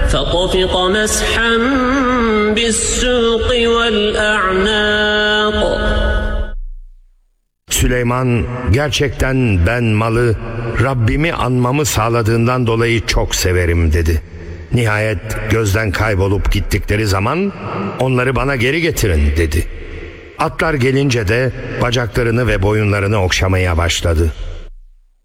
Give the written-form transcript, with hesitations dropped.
فطفق مسحا بالسوق والأعناق. Süleyman, gerçekten ben malı Rabbimi anmamı sağladığından dolayı çok severim dedi. Nihayet gözden kaybolup gittikleri zaman onları bana geri getirin dedi. Atlar gelince de bacaklarını ve boyunlarını okşamaya başladı.